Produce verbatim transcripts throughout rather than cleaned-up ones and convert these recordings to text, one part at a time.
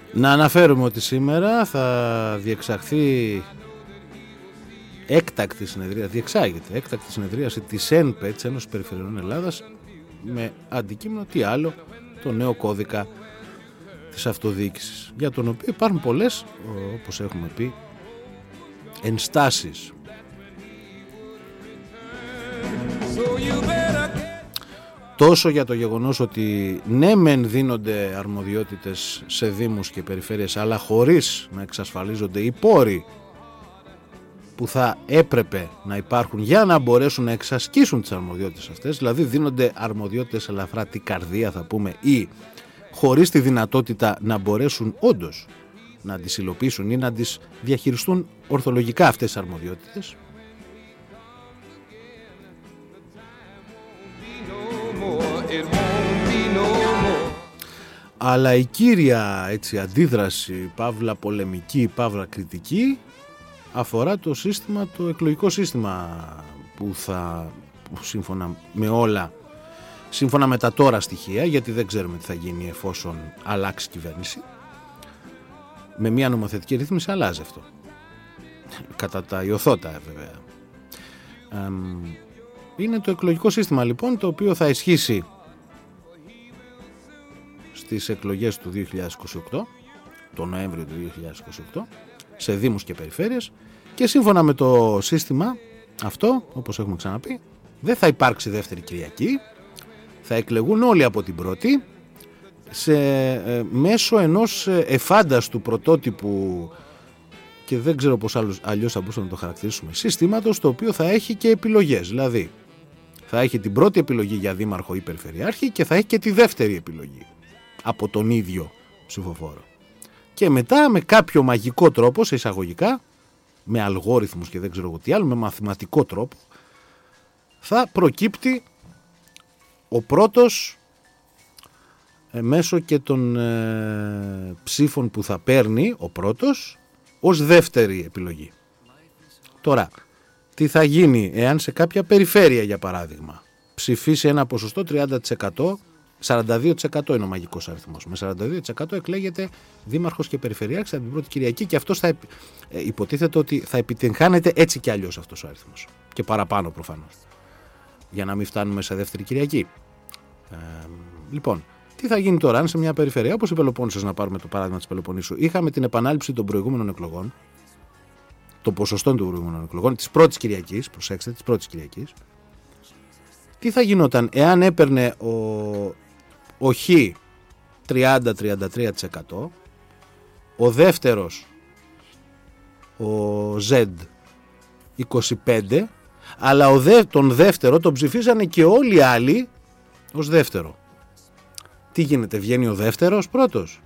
Να αναφέρουμε ότι σήμερα θα διεξαχθεί έκτακτη συνεδρία, διεξάγεται έκτακτη συνεδρίαση της ΕΝΠΕ, της Ένωσης Περιφερειών Ελλάδας, με αντικείμενο τι άλλο, το νέο κώδικα της αυτοδιοίκησης, για τον οποίο υπάρχουν πολλές, όπως έχουμε πει, ενστάσεις. Τόσο για το γεγονός ότι ναι μεν δίνονται αρμοδιότητες σε δήμους και περιφέρειες, αλλά χωρίς να εξασφαλίζονται οι πόροι που θα έπρεπε να υπάρχουν για να μπορέσουν να εξασκήσουν τις αρμοδιότητες αυτές, δηλαδή δίνονται αρμοδιότητες ελαφρά την καρδία θα πούμε, ή χωρίς τη δυνατότητα να μπορέσουν όντως να τις υλοποιήσουν ή να τις διαχειριστούν ορθολογικά αυτές τις αρμοδιότητες. Αλλά η κύρια έτσι, αντίδραση, παύλα πολεμική, παύλα κριτική, αφορά το σύστημα, το εκλογικό σύστημα που θα, που σύμφωνα με όλα, σύμφωνα με τα τώρα στοιχεία, γιατί δεν ξέρουμε τι θα γίνει εφόσον αλλάξει κυβέρνηση, με μια νομοθετική ρύθμιση αλλάζει αυτό. Κατά τα ιωθώτα βέβαια. Είναι το εκλογικό σύστημα λοιπόν, το οποίο θα ισχύσει στις εκλογές του δύο χιλιάδες είκοσι οκτώ, το Νοέμβριο του δύο χιλιάδες είκοσι οκτώ, σε δήμους και περιφέρειες, και σύμφωνα με το σύστημα αυτό, όπως έχουμε ξαναπεί, δεν θα υπάρξει δεύτερη Κυριακή, θα εκλεγούν όλοι από την πρώτη, σε ε, μέσω ενός εφάνταστου πρωτότυπου, και δεν ξέρω πώς άλλος, αλλιώς θα μπορούσαμε να το χαρακτηρίσουμε, συστήματος το οποίο θα έχει και επιλογές, δηλαδή θα έχει την πρώτη επιλογή για δήμαρχο ή περιφερειάρχη και θα έχει και τη δεύτερη επιλογή από τον ίδιο ψηφοφόρο. Και μετά με κάποιο μαγικό τρόπο, σε εισαγωγικά, με αλγόριθμους και δεν ξέρω τι άλλο, με μαθηματικό τρόπο, θα προκύπτει ο πρώτος ε, μέσω και των ε, ψήφων που θα παίρνει ο πρώτος ως δεύτερη επιλογή. Τώρα, τι θα γίνει εάν σε κάποια περιφέρεια, για παράδειγμα, ψηφίσει ένα ποσοστό τριάντα τοις εκατό, σαράντα δύο τοις εκατό είναι ο μαγικός αριθμός. Με σαράντα δύο τοις εκατό εκλέγεται δήμαρχος και περιφερειάρχης από την πρώτη Κυριακή, και αυτός θα ε, υποτίθεται ότι θα επιτυγχάνεται έτσι κι αλλιώς αυτός ο αριθμός. Και παραπάνω προφανώς. Για να μην φτάνουμε σε δεύτερη Κυριακή. Ε, λοιπόν, τι θα γίνει τώρα αν σε μια περιφέρεια, όπως η Πελοπόννησος, να πάρουμε το παράδειγμα της Πελοποννήσου, είχαμε την επανάληψη των προηγούμενων εκλογών, των ποσοστών των προηγούμενων εκλογών, της πρώτης Κυριακής, προσέξτε, της πρώτης Κυριακής. Τι θα γινόταν εάν έπαιρνε ο, ο Χ τριάντα με τριάντα τρία τοις εκατό, ο δεύτερος ο Ζ είκοσι πέντε τοις εκατό, αλλά ο δε, τον δεύτερο τον ψηφίσανε και όλοι οι άλλοι ως δεύτερο. Τι γίνεται, βγαίνει ο δεύτερος πρώτος?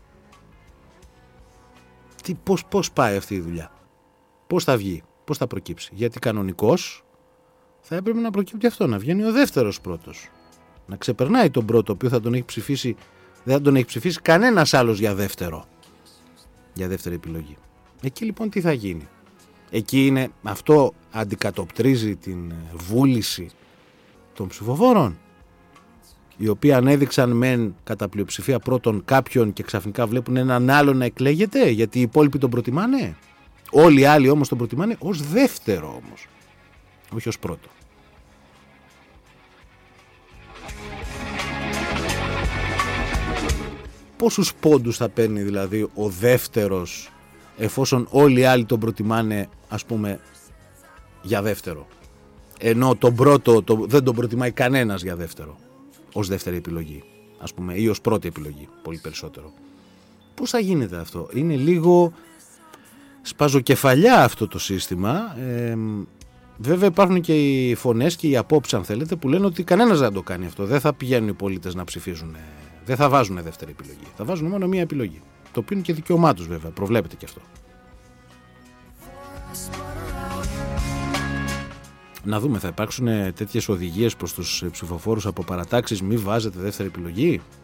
Τι, πώς, πώς πάει αυτή η δουλειά? Πώς θα βγει, πώς θα προκύψει? Γιατί κανονικώς θα έπρεπε να προκύπτει αυτό, να βγαίνει ο δεύτερος πρώτος, να ξεπερνάει τον πρώτο, ο οποίο θα τον έχει ψηφίσει, δεν θα τον έχει ψηφίσει κανένας άλλος για δεύτερο, για δεύτερη επιλογή. Εκεί λοιπόν τι θα γίνει? Εκεί είναι, αυτό αντικατοπτρίζει την βούληση των ψηφοφόρων, οι οποίοι ανέδειξαν μεν κατά πλειοψηφία πρώτον κάποιον και ξαφνικά βλέπουν έναν άλλο να εκλέγεται, γιατί οι υπόλοιποι τον προτιμάνε. Όλοι οι άλλοι όμως τον προτιμάνε ως δεύτερο όμως, όχι ως πρώτο. Πόσους πόντους θα παίρνει δηλαδή ο δεύτερος, εφόσον όλοι οι άλλοι τον προτιμάνε, ας πούμε, για δεύτερο, ενώ τον πρώτο το, δεν τον προτιμάει κανένας για δεύτερο, ως δεύτερη επιλογή, ας πούμε, ή ως πρώτη επιλογή, πολύ περισσότερο. Πώς θα γίνεται αυτό? Είναι λίγο σπαζοκεφαλιά αυτό το σύστημα. ε, Βέβαια υπάρχουν και οι φωνές και οι απόψεις, αν θέλετε, που λένε ότι κανένας δεν το κάνει αυτό. Δεν θα πηγαίνουν οι πολίτες να ψηφίζουν, δεν θα βάζουν δεύτερη επιλογή, θα βάζουν μόνο μία επιλογή. Το οποίο είναι και δικαίωμά τους, βέβαια, προβλέπεται και αυτό. Να δούμε, θα υπάρξουν τέτοιες οδηγίες προς τους ψηφοφόρους από παρατάξεις, μη βάζετε δεύτερη επιλογή?